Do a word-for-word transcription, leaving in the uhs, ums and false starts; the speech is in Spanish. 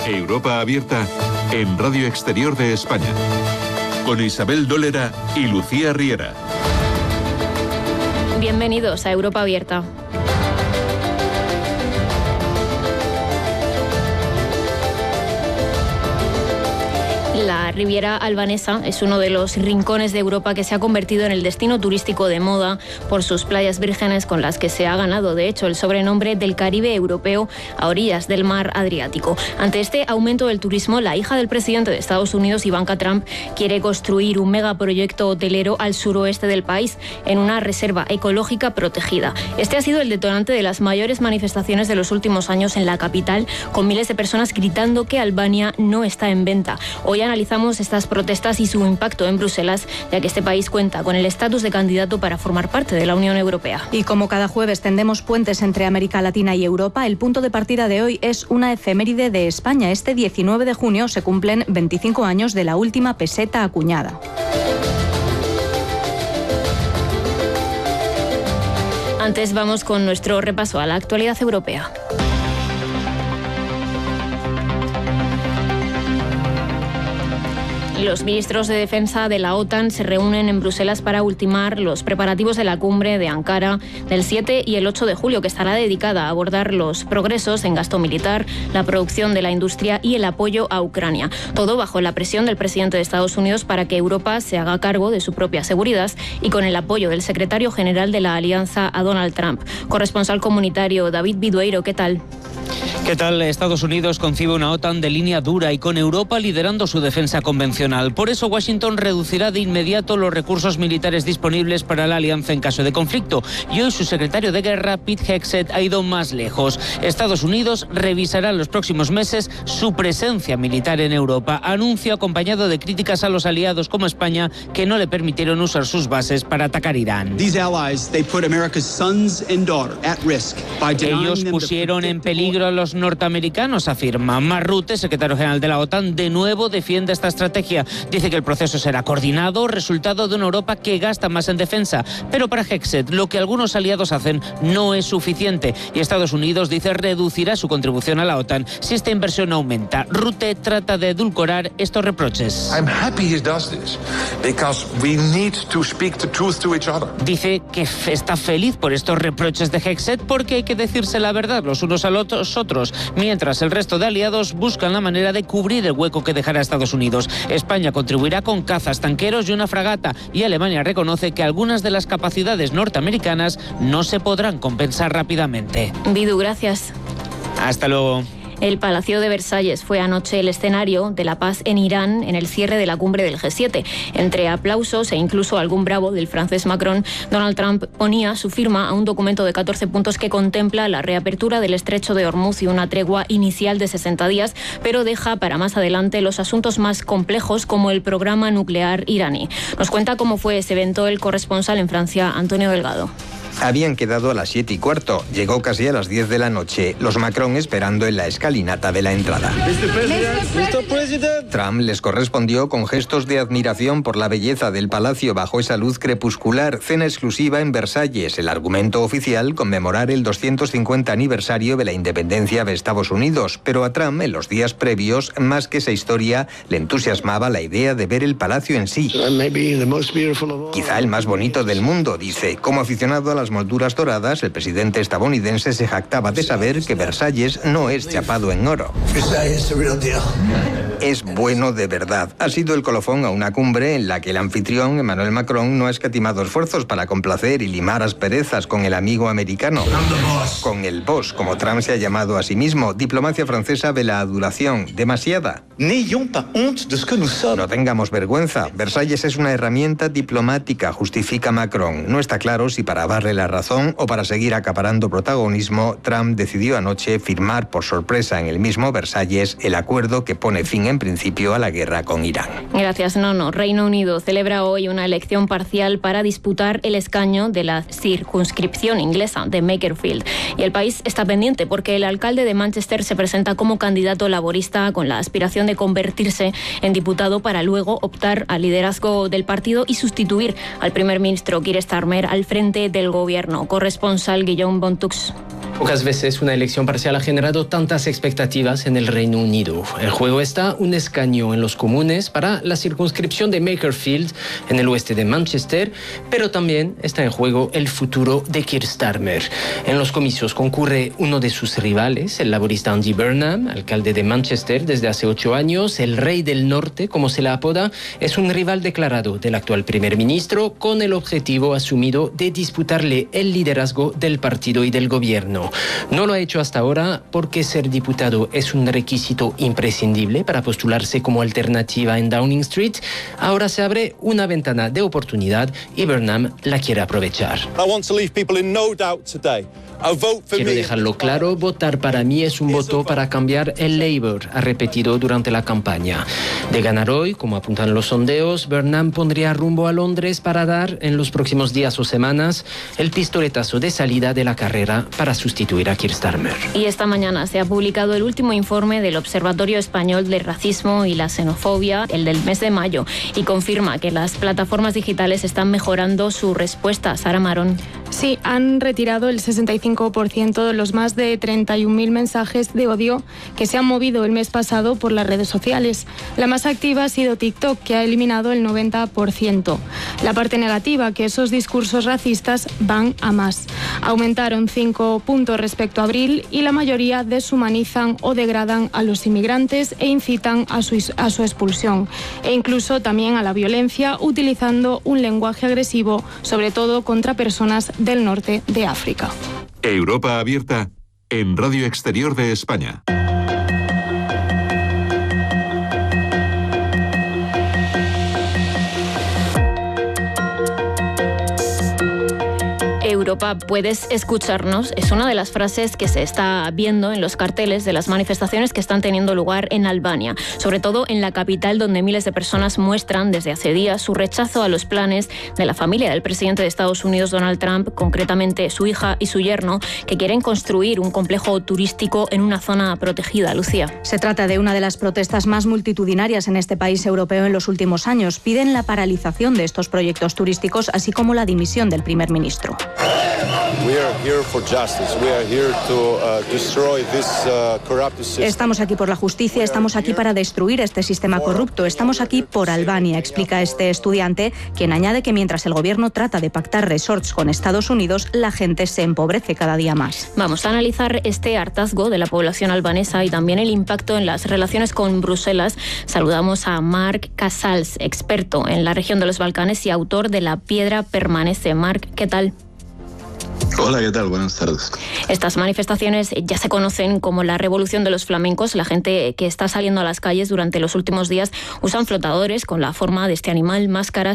Europa Abierta en Radio Exterior de España, con Isabel Dólera y Lucía Riera. Bienvenidos a Europa Abierta. La Riviera Albanesa es uno de los rincones de Europa que se ha convertido en el destino turístico de moda por sus playas vírgenes, con las que se ha ganado, de hecho, el sobrenombre del Caribe europeo a orillas del mar Adriático. Ante este aumento del turismo, la hija del presidente de Estados Unidos, Ivanka Trump, quiere construir un megaproyecto hotelero al suroeste del país, en una reserva ecológica protegida. Este ha sido el detonante de las mayores manifestaciones de los últimos años en la capital, con miles de personas gritando que Albania no está en venta. Hoy analizamos estas protestas y su impacto en Bruselas, ya que este país cuenta con el estatus de candidato para formar parte de la Unión Europea. Y como cada jueves tendemos puentes entre América Latina y Europa, el punto de partida de hoy es una efeméride de España. Este diecinueve de junio se cumplen veinticinco años de la última peseta acuñada. Antes vamos con nuestro repaso a la actualidad europea. Los ministros de Defensa de la OTAN se reúnen en Bruselas para ultimar los preparativos de la cumbre de Ankara del siete y el ocho de julio, que estará dedicada a abordar los progresos en gasto militar, la producción de la industria y el apoyo a Ucrania. Todo bajo la presión del presidente de Estados Unidos para que Europa se haga cargo de su propia seguridad y con el apoyo del secretario general de la Alianza a Donald Trump. Corresponsal comunitario David Bidueiro, ¿qué tal? ¿Qué tal? Estados Unidos concibe una OTAN de línea dura y con Europa liderando su defensa convencional. Por eso Washington reducirá de inmediato los recursos militares disponibles para la alianza en caso de conflicto. Y hoy su secretario de guerra, Pete Hegseth, ha ido más lejos. Estados Unidos revisará en los próximos meses su presencia militar en Europa. Anuncio acompañado de críticas a los aliados como España, que no le permitieron usar sus bases para atacar Irán. Ellos pusieron en peligro a los norteamericanos, afirma. Mark Rutte, secretario general de la OTAN, de nuevo defiende esta estrategia. Dice que el proceso será coordinado, resultado de una Europa que gasta más en defensa. Pero para Hegseth, lo que algunos aliados hacen no es suficiente. Y Estados Unidos, dice, reducirá su contribución a la OTAN si esta inversión aumenta. Rutte trata de edulcorar estos reproches. Dice que está feliz por estos reproches de Hegseth porque hay que decirse la verdad los unos a los otros, mientras el resto de aliados buscan la manera de cubrir el hueco que dejará Estados Unidos. España contribuirá con cazas, tanqueros y una fragata, y Alemania reconoce que algunas de las capacidades norteamericanas no se podrán compensar rápidamente. Bidu, gracias. Hasta luego. El Palacio de Versalles fue anoche el escenario de la paz en Irán en el cierre de la cumbre del G siete. Entre aplausos e incluso algún bravo del francés Macron, Donald Trump ponía su firma a un documento de catorce puntos que contempla la reapertura del estrecho de Hormuz y una tregua inicial de sesenta días, pero deja para más adelante los asuntos más complejos como el programa nuclear iraní. Nos cuenta cómo fue ese evento el corresponsal en Francia, Antonio Delgado. Habían quedado a las siete y cuarto. Llegó casi a las diez de la noche. Los Macron esperando en la escalinata de la entrada. Trump les correspondió con gestos de admiración por la belleza del palacio bajo esa luz crepuscular. Cena exclusiva en Versalles. El argumento oficial, conmemorar el doscientos cincuenta aniversario de la independencia de Estados Unidos. Pero a Trump, en los días previos, más que esa historia, le entusiasmaba la idea de ver el palacio en sí. Quizá el más bonito del mundo, dice. Como aficionado a las molduras doradas, el presidente estadounidense se jactaba de saber que Versalles no es chapado en oro. Es bueno de verdad. Ha sido el colofón a una cumbre en la que el anfitrión, Emmanuel Macron, no ha escatimado esfuerzos para complacer y limar asperezas con el amigo americano. Con el boss, como Trump se ha llamado a sí mismo. Diplomacia francesa de la adulación. Demasiada. No tengamos vergüenza. Versalles es una herramienta diplomática, justifica Macron. No está claro si para darle la razón o para seguir acaparando protagonismo, Trump decidió anoche firmar por sorpresa en el mismo Versalles el acuerdo que pone fin en principio a la guerra con Irán. Gracias, Nono. Reino Unido celebra hoy una elección parcial para disputar el escaño de la circunscripción inglesa de Makerfield. Y el país está pendiente porque el alcalde de Manchester se presenta como candidato laborista con la aspiración de convertirse en diputado para luego optar al liderazgo del partido y sustituir al primer ministro Keir Starmer al frente del gobierno. Corresponsal Guillaume Bontux. Pocas veces una elección parcial ha generado tantas expectativas en el Reino Unido. El juego está un escaño en los comunes para la circunscripción de Makerfield, en el oeste de Manchester, pero también está en juego el futuro de Keir Starmer. En los comicios concurre uno de sus rivales, el laborista Andy Burnham, alcalde de Manchester desde hace ocho años. El Rey del Norte, como se le apoda, es un rival declarado del actual primer ministro, con el objetivo asumido de disputarle el liderazgo del partido y del gobierno. No lo ha hecho hasta ahora porque ser diputado es un requisito imprescindible para postularse como alternativa en Downing Street. Ahora se abre una ventana de oportunidad y Burnham la quiere aprovechar. Quiero dejarlo claro, votar para mí es un voto para cambiar el Labour, ha repetido durante la campaña. De ganar hoy, como apuntan los sondeos, Burnham pondría rumbo a Londres para dar, en los próximos días o semanas, el pistoletazo de salida de la carrera para sustituir a Keir Starmer. Y esta mañana se ha publicado el último informe del Observatorio Español de Racismo y la Xenofobia, el del mes de mayo, y confirma que las plataformas digitales están mejorando su respuesta. Sara Marón. Sí, han retirado el sesenta y cinco por ciento de los más de treinta y un mil mensajes de odio que se han movido el mes pasado por las redes sociales. La más activa ha sido TikTok, que ha eliminado el noventa por ciento. La parte negativa, que esos discursos racistas van a más. Aumentaron cinco puntos respecto a abril y la mayoría deshumanizan o degradan a los inmigrantes e incitan a su, a su expulsión. E incluso también a la violencia, utilizando un lenguaje agresivo, sobre todo contra personas del norte de África. Europa Abierta en Radio Exterior de España. Europa, puedes escucharnos, es una de las frases que se está viendo en los carteles de las manifestaciones que están teniendo lugar en Albania, sobre todo en la capital, donde miles de personas muestran desde hace días su rechazo a los planes de la familia del presidente de Estados Unidos, Donald Trump, concretamente su hija y su yerno, que quieren construir un complejo turístico en una zona protegida. Lucía. Se trata de una de las protestas más multitudinarias en este país europeo en los últimos años. Piden la paralización de estos proyectos turísticos, así como la dimisión del primer ministro. Estamos aquí por la justicia, estamos aquí para destruir este sistema corrupto, estamos aquí por Albania, explica este estudiante, quien añade que mientras el gobierno trata de pactar resorts con Estados Unidos, la gente se empobrece cada día más. Vamos a analizar este hartazgo de la población albanesa y también el impacto en las relaciones con Bruselas. Saludamos a Marc Casals, experto en la región de los Balcanes y autor de La piedra permanece. Marc, ¿qué tal? Hola, ¿qué tal? Buenas tardes. Estas manifestaciones ya se conocen como la Revolución de los Flamencos. La gente que está saliendo a las calles durante los últimos días usan flotadores con la forma de este animal, máscaras